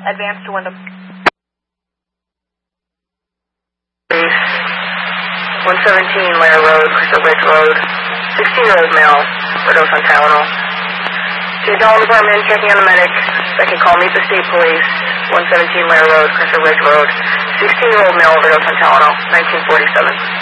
Advance to Wyndham. 117 Lair Road, Crystal Ridge Road. 16-year-old male, overdose on Tylenol. To the Dalton Department, checking on a medic. Second call, meet the state police. 117 Lair Road, Crystal Ridge Road. 16-year-old male, overdose on Tylenol, 1947.